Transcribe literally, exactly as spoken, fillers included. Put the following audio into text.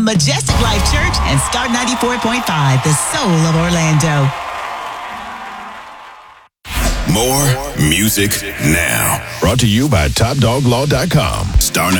Majestic Life Church and Star ninety-four point five, the soul of Orlando. More music now. Brought to you by Top Dog Law dot com. Star